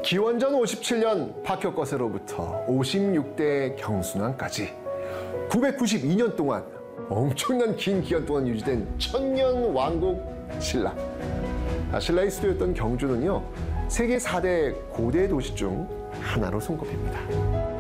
기원전 57년 박혁거세로부터 56대 경순왕까지 992년 동안 엄청난 긴 기간 동안 유지된 천년 왕국 신라. 신라의 수도였던 경주는요, 세계 4대 고대 도시 중 하나로 손꼽힙니다.